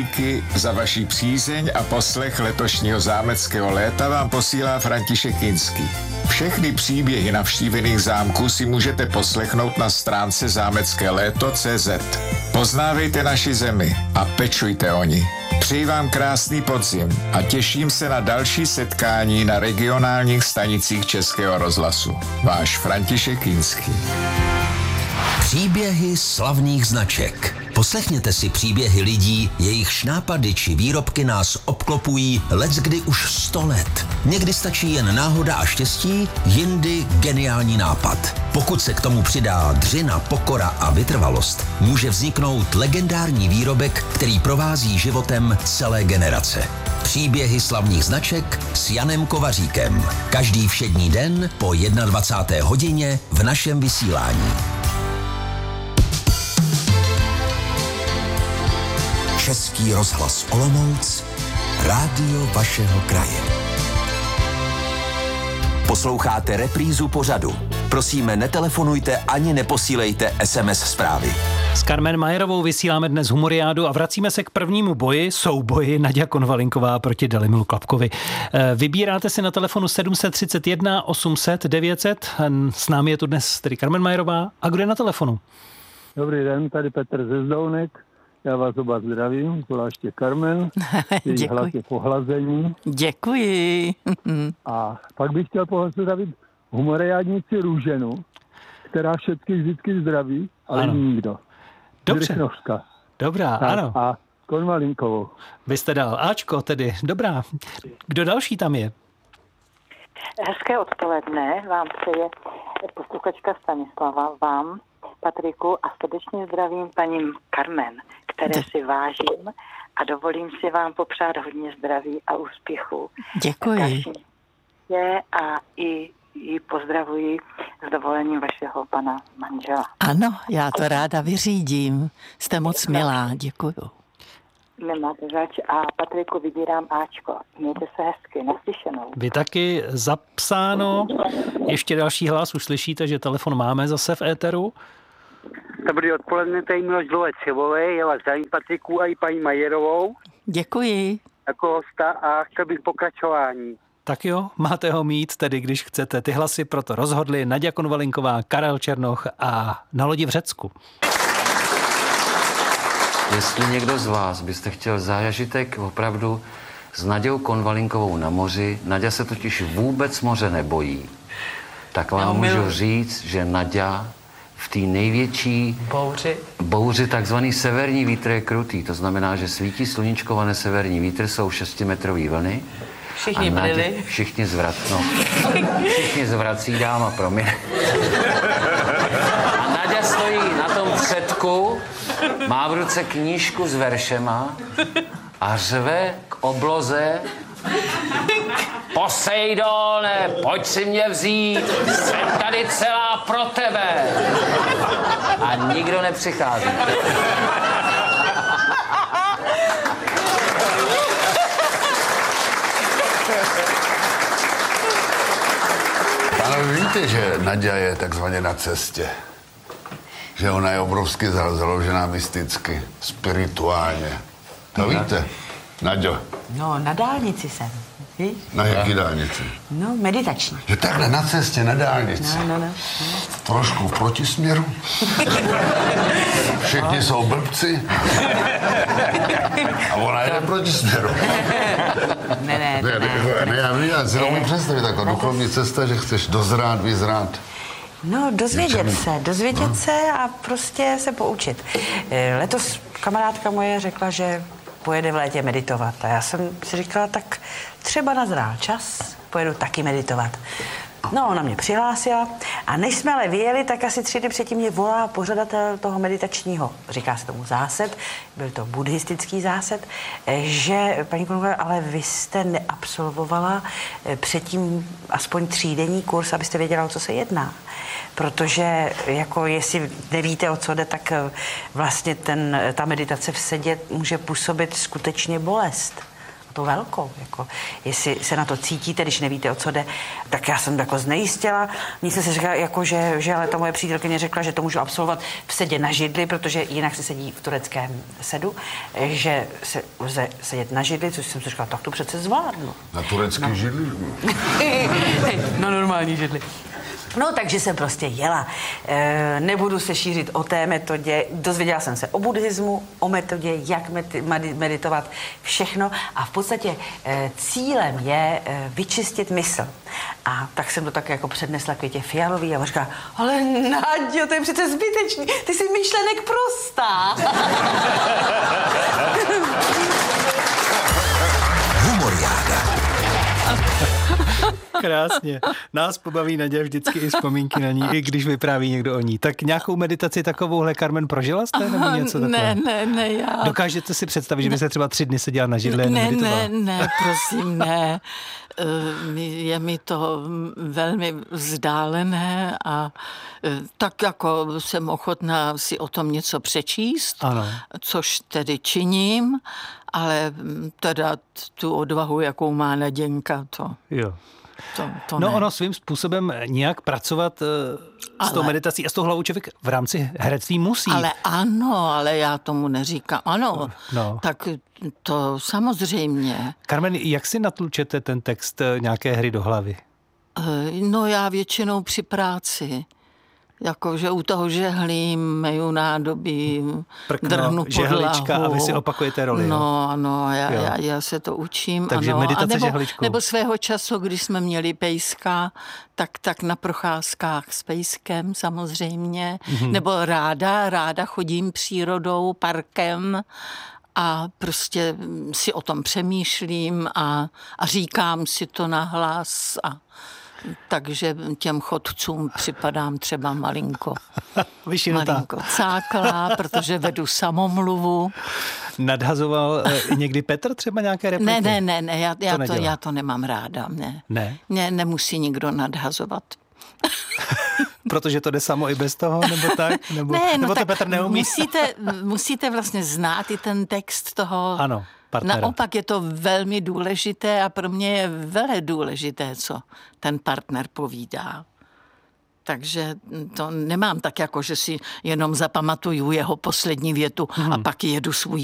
díky za vaši přízeň a poslech letošního zámeckého léta vám posílá František Kinský. Všechny příběhy navštívených zámků si můžete poslechnout na stránce zámeckéléto.cz. Poznávejte naši zemi a pečujte o ní. Přeji vám krásný podzim a těším se na další setkání na regionálních stanicích Českého rozhlasu. Váš František Kinský. Příběhy slavných značek. Poslechněte si příběhy lidí, jejichž nápady či výrobky nás obklopují leckdy už 100 let. Někdy stačí jen náhoda a štěstí, jindy geniální nápad. Pokud se k tomu přidá dřina, pokora a vytrvalost, může vzniknout legendární výrobek, který provází životem celé generace. Příběhy slavných značek s Janem Kovaříkem. Každý všední den po 21. hodině v našem vysílání. Český rozhlas Olomouc, rádio vašeho kraje. Posloucháte reprízu pořadu. Prosíme, netelefonujte ani neposílejte SMS zprávy. S Carmen Majerovou vysíláme dnes humoriádu a vracíme se k prvnímu souboji Naďa Konvalinková proti Dalimilu Klapkovi. Vybíráte si na telefonu 731 800 900. S námi je tu dnes tedy Carmen Majerová. A kdo je na telefonu? Dobrý den, tady Petr ze Zdounek. Já vás oba zdravím, zvláště Carmen. Její hlas je pohlazení. Děkuji. A pak bych chtěl pozdravit humoriádnici Růženu, která všetky vždycky zdraví, ale nikdo. Dobře. Dobrá, tak, ano. A Konvalinkovou. Vy jste dal Ačko tedy. Dobrá. Kdo další tam je? Hezké odpoledne vám přeje posluchačka Stanislava, vám, Patriku, a srdečně zdravím paní Carmen, které si vážím a dovolím si vám popřát hodně zdraví a úspěchu. Děkuji. A i pozdravuji s dovolením vašeho pana manžela. Ano, já to ráda vyřídím. Jste moc milá, děkuju. Nemáte zač a Patriku vybírám Ačko. Mějte se hezky, naslyšenou. Vy taky zapsáno. Ještě další hlas, už slyšíte, že telefon máme zase v éteru. Dobrý odpoledne, tady Miloš Dlovec-Cebovej, já vás zdravím Patriku a i paní Majerovou. Děkuji. Jako hosta a chtěl bych pokračování. Tak jo, máte ho mít, tedy když chcete. Ty hlasy proto rozhodli Naďa Konvalinková, Karel Černoch a Na lodi v Řecku. Jestli někdo z vás byste chtěl zážitek opravdu s Naďou Konvalinkovou na moři, Naďa se totiž vůbec moře nebojí, tak vám můžu říct, že Naďa v té největší bouři, takzvaný severní vítr je krutý. To znamená, že svítí sluníčkované severní vítr, jsou 6metrový vlny. Všichni byli. Všichni zvrací, dáma, promiň. A Naďa stojí na tom předku, má v ruce knížku s veršema a řve k obloze: Poseidone, pojď si mě vzít, jsem tady celá pro tebe. A nikdo nepřichází. Pánové, víte, že Naďa je takzvaně na cestě? Že ona je obrovsky založená mysticky, spirituálně. To víte, Naďo? No, na dálnici jsem. Víš? Na jaký dálnici? No, meditační. Že takhle na cestě, na dálnici. No. Trošku v protisměru. Všichni jsou blbci. A ona jede proti směru. Ne, já si nemůžu představit taková duchovní cesta, že chceš dozrát, vyzrát. No, dozvědět se a prostě se poučit. Letos kamarádka moje řekla, že pojede v létě meditovat. A já jsem si říkala, tak třeba nazrál čas, pojedu taky meditovat. No, ona mě přihlásila a než jsme ale vyjeli, tak asi 3 dny předtím mě volá pořadatel toho meditačního, říká se tomu zásad, byl to buddhistický zásad, že, paní Konvalinková, ale vy jste neabsolvovala předtím aspoň 3denní kurz, abyste věděla, o co se jedná. Protože, jako jestli nevíte, o co jde, tak vlastně ta meditace v sedě může působit skutečně bolest. tu velkou. Jako, jestli se na to cítíte, když nevíte, o co jde, tak já jsem jako znejistila. Mně jsem si říkala, jako, že ale ta moje přítelkyně řekla, že to můžu absolvovat v sedě na židli, protože jinak se sedí v tureckém sedu, že se lze sedět na židli, což jsem si říkala, tak to přece zvládnu. Na turecký židli? Na normální židli. No, takže jsem prostě jela. Nebudu se šířit o té metodě. Dozvěděla jsem se o buddhismu, o metodě, jak meditovat, všechno. A v podstatě cílem je vyčistit mysl. A tak jsem to tak jako přednesla Květě Fialový a říká, ale Naďo, to je přece zbytečný. Ty jsi myšlenek prostá. Humoriáda. Krásně. Nás pobaví Naďa vždycky i vzpomínky na ní, i když vypráví někdo o ní. Tak nějakou meditaci takovouhle, Carmen, prožila jste nebo něco takového? Ne, já... Dokážete si představit, že by se třeba 3 dny seděla na židli a meditovala? Ne, prosím, ne. Je mi to velmi vzdálené a tak jako jsem ochotná si o tom něco přečíst, ano. Což tedy činím, ale teda tu odvahu, jakou má Naděnka, to... Jo. To no ne. ono svým způsobem nějak pracovat s tou meditací a s tou hlavou člověk v rámci herectví musí. Ale ano, ale já tomu neříkám. Ano, no. Tak to samozřejmě. Carmen, jak si natlučete ten text nějaké hry do hlavy? No já většinou při práci. Jakože u toho žehlím, meju nádobí, drhnu podlahu. Žehlička a vy si opakujete roli. No, ano, já se to učím. Takže ano. meditace žehličkou. Nebo svého času, když jsme měli pejska, tak na procházkách s pejskem samozřejmě. Mm-hmm. Nebo ráda chodím přírodou, parkem a prostě si o tom přemýšlím a říkám si to nahlas takže těm chodcům připadám třeba malinko cáklá, protože vedu samomluvu. Nadhazoval někdy Petr třeba nějaké repliky? Ne, já to nemám ráda. Ne? Nemusí nikdo nadhazovat. Protože to jde samo i bez toho, nebo tak? Nebo to Petr neumí? Musíte vlastně znát i ten text toho... Ano. Partnera. Naopak je to velmi důležité a pro mě je vele důležité, co ten partner povídá. Takže to nemám tak, jako že si jenom zapamatuju jeho poslední větu a pak jedu svůj